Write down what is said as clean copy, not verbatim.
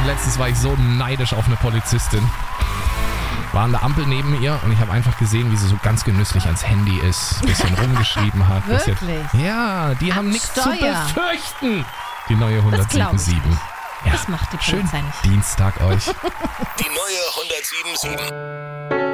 Und letztens war ich so neidisch auf eine Polizistin. War an der Ampel neben ihr und ich habe einfach gesehen, wie sie so ganz genüsslich ans Handy ist, ein bisschen rumgeschrieben hat. Wirklich? Ja, die haben nichts zu Steuer. befürchten. Die neue Das glaub ich 107.7. Ja, Das macht die schön Polizei nicht. Dienstag euch. Die neue 107.7.